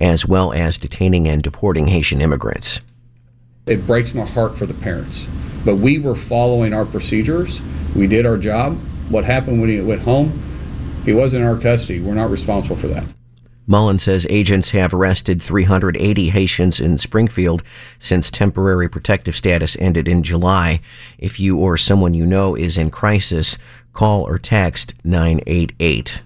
as well as detaining and deporting Haitian immigrants. It breaks my heart for the parents, but we were following our procedures. We did our job. What happened when he went home? He wasn't in our custody. We're not responsible for that. Mullen says agents have arrested 380 Haitians in Springfield since temporary protective status ended in July. If you or someone you know is in crisis, call or text 988.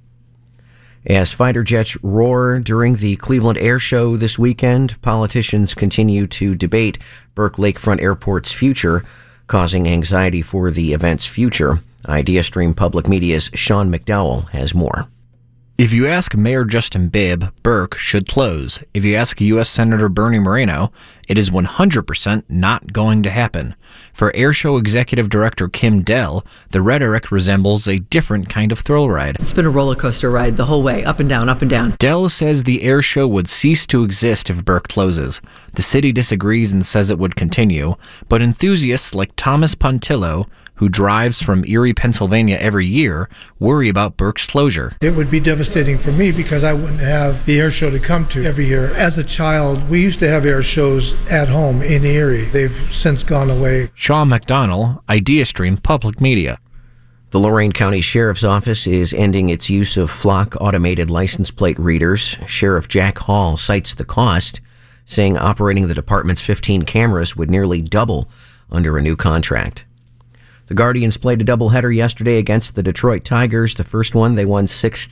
As fighter jets roar during the Cleveland Air Show this weekend, politicians continue to debate Burke Lakefront Airport's future, causing anxiety for the event's future. IdeaStream Public Media's Sean McDowell has more. If you ask Mayor Justin Bibb, Burke should close. If you ask U.S. Senator Bernie Moreno, it is 100% not going to happen. For Airshow Executive Director Kim Dell, the rhetoric resembles a different kind of thrill ride. It's been a roller coaster ride the whole way, up and down, up and down. Dell says the airshow would cease to exist if Burke closes. The city disagrees and says it would continue, but enthusiasts like Thomas Pontillo, who drives from Erie, Pennsylvania every year, worry about Burke's closure. It would be devastating for me because I wouldn't have the air show to come to every year. As a child, we used to have air shows at home in Erie. They've since gone away. Sean McDonnell, IdeaStream Public Media. The Lorain County Sheriff's Office is ending its use of Flock automated license plate readers. Sheriff Jack Hall cites the cost, saying operating the department's 15 cameras would nearly double under a new contract. The Guardians played a doubleheader yesterday against the Detroit Tigers. The first one, they won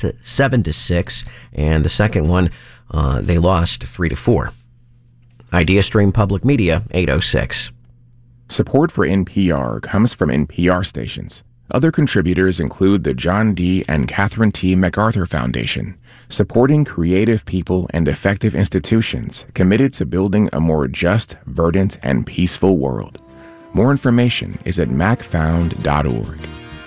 7-6, and the second one, they lost 3-4. IdeaStream Public Media, 806. Support for NPR comes from NPR stations. Other contributors include the John D. and Catherine T. MacArthur Foundation, supporting creative people and effective institutions committed to building a more just, verdant, and peaceful world. More information is at macfound.org.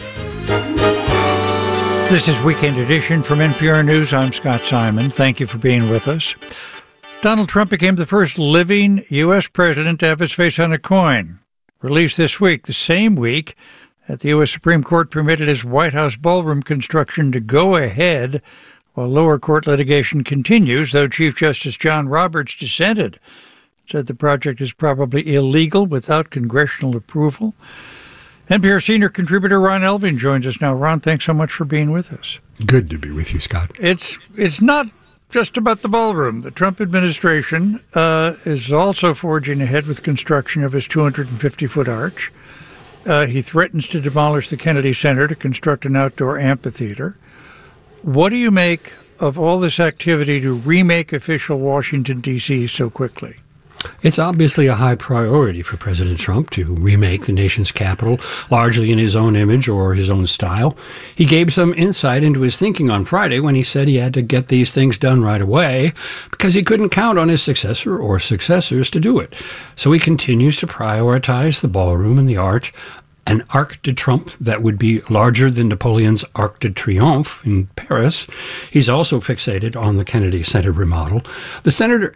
This is Weekend Edition from NPR News. I'm Scott Simon. Thank you for being with us. Donald Trump became the first living U.S. president to have his face on a coin. Released this week, the same week that the U.S. Supreme Court permitted his White House ballroom construction to go ahead while lower court litigation continues, though Chief Justice John Roberts dissented. Said the project is probably illegal without congressional approval. NPR senior contributor Ron Elving joins us now. Ron, thanks so much for being with us. Good to be with you, Scott. It's not just about the ballroom. The Trump administration is also forging ahead with construction of his 250-foot arch. He threatens to demolish the Kennedy Center to construct an outdoor amphitheater. What do you make of all this activity to remake official Washington, D.C. so quickly? It's obviously a high priority for President Trump to remake the nation's capital, largely in his own image or his own style. He gave some insight into his thinking on Friday when he said he had to get these things done right away because he couldn't count on his successor or successors to do it. So he continues to prioritize the ballroom and the arch, an Arc de Triomphe that would be larger than Napoleon's Arc de Triomphe in Paris. He's also fixated on the Kennedy Center remodel. The center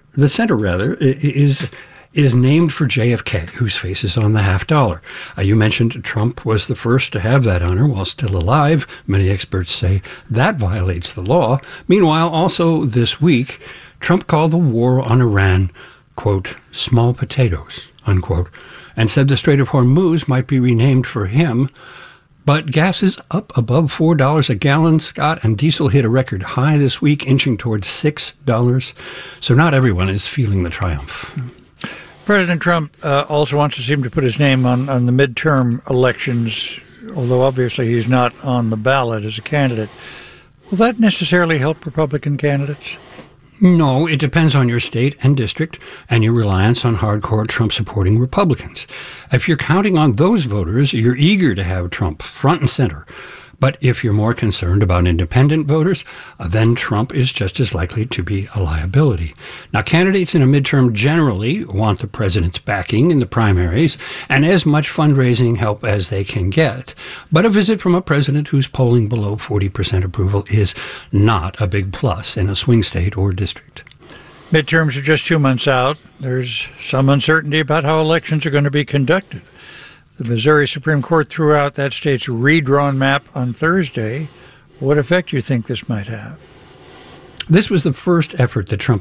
is named for JFK, whose face is on the $50. You mentioned Trump was the first to have that honor while still alive. Many experts say that violates the law. Meanwhile, also this week, Trump called the war on Iran, quote, small potatoes, unquote, and said the Strait of Hormuz might be renamed for him. But gas is up above $4 a gallon, Scott, and diesel hit a record high this week, inching towards $6. So not everyone is feeling the triumph. President Trump also wants to seem to put his name on the midterm elections, although obviously he's not on the ballot as a candidate. Will that necessarily help Republican candidates? No, it depends on your state and district and your reliance on hardcore Trump-supporting Republicans. If you're counting on those voters, you're eager to have Trump front and center. But if you're more concerned about independent voters, then Trump is just as likely to be a liability. Now, candidates in a midterm generally want the president's backing in the primaries and as much fundraising help as they can get. But a visit from a president who's polling below 40% approval is not a big plus in a swing state or district. Midterms are just 2 months out. There's some uncertainty about how elections are going to be conducted. The Missouri Supreme Court threw out that state's redrawn map on Thursday. What effect do you think this might have? This was the first effort that Trump